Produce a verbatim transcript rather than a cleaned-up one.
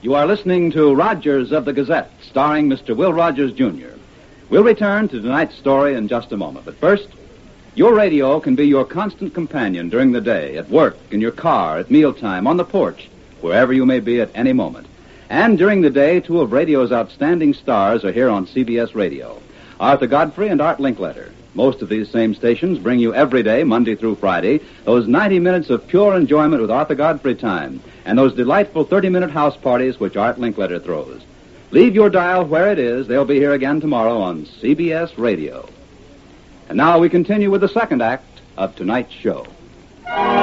You are listening to Rogers of the Gazette, starring Mister Will Rogers, Junior We'll return to tonight's story in just a moment. But first, your radio can be your constant companion during the day, at work, in your car, at mealtime, on the porch, wherever you may be at any moment. And during the day, two of radio's outstanding stars are here on C B S Radio, Arthur Godfrey and Art Linkletter. Most of these same stations bring you every day, Monday through Friday, those ninety minutes of pure enjoyment with Arthur Godfrey time, and those delightful thirty-minute house parties which Art Linkletter throws. Leave your dial where it is. They'll be here again tomorrow on C B S Radio. And now we continue with the second act of tonight's show.